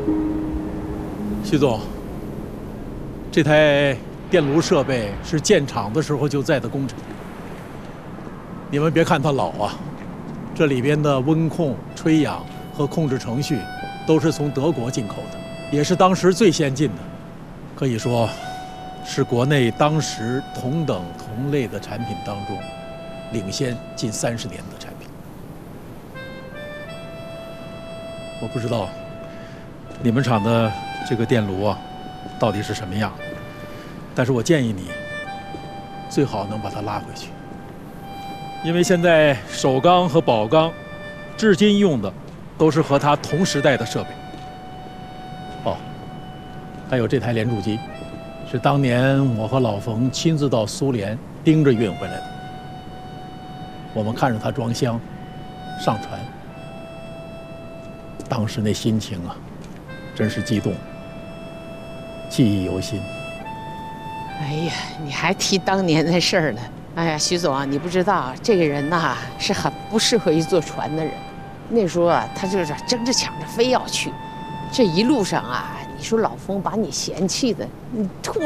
徐总，这台电炉设备是建厂的时候就在的工程。你们别看它老啊，这里边的温控、吹氧和控制程序都是从德国进口的，也是当时最先进的，可以说是国内当时同等同类的产品当中领先近30年的产品。我不知道你们厂的这个电炉啊，到底是什么样？但是我建议你最好能把它拉回去，因为现在首钢和宝钢至今用的都是和它同时代的设备。哦，还有这台连柱机，是当年我和老冯亲自到苏联盯着运回来的。我们看着它装箱、上船，当时那心情啊，真是激动，记忆犹新。 哎呀，你还提当年的事儿呢？哎呀，徐总啊，你不知道，这个人呐是很不适合于坐船的人。那时候啊，他就是争着抢着非要去，这一路上啊，你说老冯把你嫌弃的，你吐